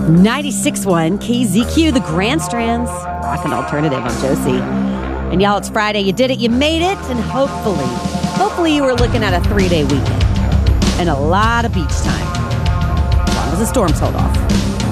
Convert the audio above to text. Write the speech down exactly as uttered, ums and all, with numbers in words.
ninety-six point one K Z Q, the Grand Strands, Rockin' Alternative. I'm Josie. And y'all, it's Friday. You did it. You made it. And hopefully, hopefully you were looking at a three-day weekend and a lot of beach time. As long as the storms hold off.